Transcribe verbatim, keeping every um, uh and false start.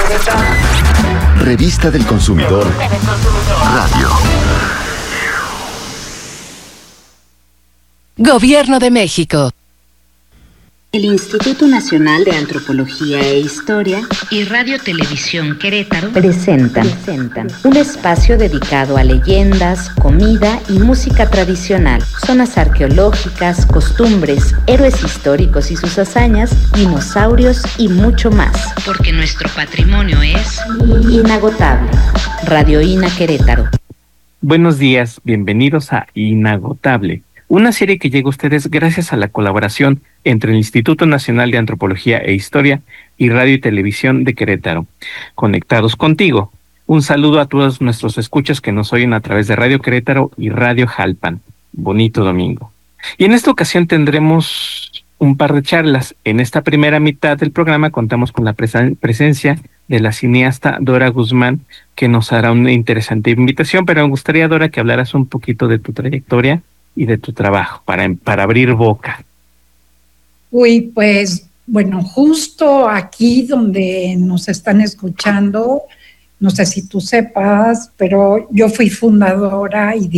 Revista del Consumidor Radio. Gobierno de México. El Instituto Nacional de Antropología e Historia y Radio Televisión Querétaro presentan, presentan un espacio dedicado a leyendas, comida y música tradicional, zonas arqueológicas, costumbres, héroes históricos y sus hazañas, dinosaurios y mucho más. Porque nuestro patrimonio es inagotable. Radio INA Querétaro. Buenos días, bienvenidos a Inagotable, una serie que llega a ustedes gracias a la colaboración entre el Instituto Nacional de Antropología e Historia y Radio y Televisión de Querétaro. Conectados contigo. Un saludo a todos nuestros escuchas que nos oyen a través de Radio Querétaro y Radio Jalpan. Bonito domingo. Y en esta ocasión tendremos un par de charlas. En esta primera mitad del programa contamos con la presen- presencia de la cineasta Dora Guzmán, que nos hará una interesante invitación, pero me gustaría, Dora, que hablaras un poquito de tu trayectoria y de tu trabajo, para, para abrir boca. Uy, pues, bueno, justo aquí donde nos están escuchando, no sé si tú sepas, pero yo fui fundadora y